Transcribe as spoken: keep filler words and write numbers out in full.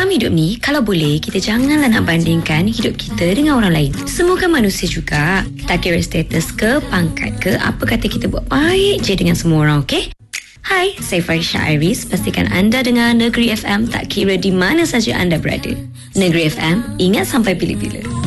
Dalam hidup ni, kalau boleh, kita janganlah nak bandingkan hidup kita dengan orang lain. Semua kan manusia juga. Tak kira status ke, pangkat ke, apa kata kita buat baik je dengan semua orang, okey? Hai, saya Farisha Iris. Pastikan anda dengar Negeri F M tak kira di mana saja anda berada. Negeri F M, ingat sampai bila-bila.